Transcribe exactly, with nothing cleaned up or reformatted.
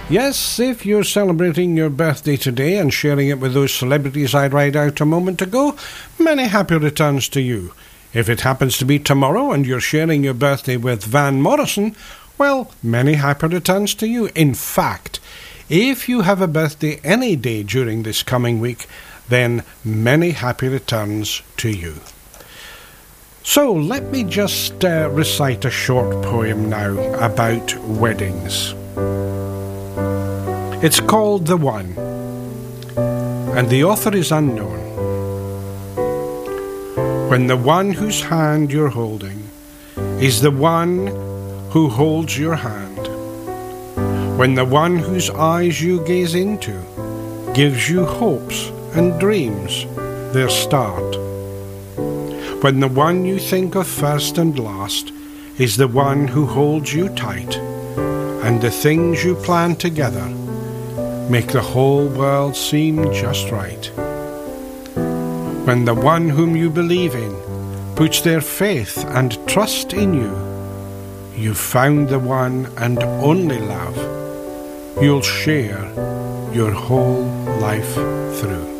Yes, if you're celebrating your birthday today and sharing it with those celebrities I read out a moment ago, many happy returns to you. If it happens to be tomorrow and you're sharing your birthday with Van Morrison, well, many happy returns to you. In fact, if you have a birthday any day during this coming week, then many happy returns to you. So let me just uh, recite a short poem now about weddings. It's called The One, and the author is unknown. When the one whose hand you're holding is the one who holds your hand, when the one whose eyes you gaze into gives you hopes and dreams their start, when the one you think of first and last is the one who holds you tight, and the things you plan together make the whole world seem just right, when the one whom you believe in puts their faith and trust in you, you've found the one and only love you'll share your whole life through.